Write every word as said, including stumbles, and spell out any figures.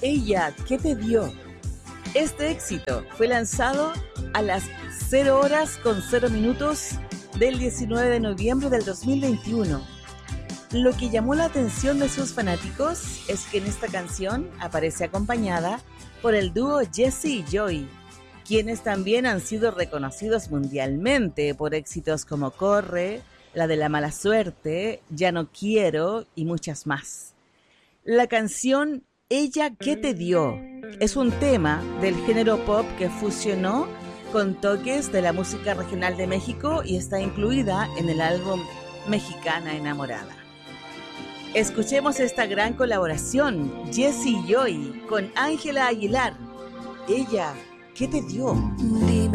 Ella, ¿qué te dio? Este éxito fue lanzado a las cero horas con cero minutos del diecinueve de noviembre del dos mil veintiuno. Lo que llamó la atención de sus fanáticos es que en esta canción aparece acompañada por el dúo Jesse y Joy, quienes también han sido reconocidos mundialmente por éxitos como Corre, La de la mala suerte, Ya no quiero y muchas más. La canción Ella, ¿qué te dio? Es un tema del género pop que fusionó con toques de la música regional de México y está incluida en el álbum Mexicana Enamorada. Escuchemos esta gran colaboración, Jesse y Joy, con Ángela Aguilar. Ella, ¿qué te dio? Dime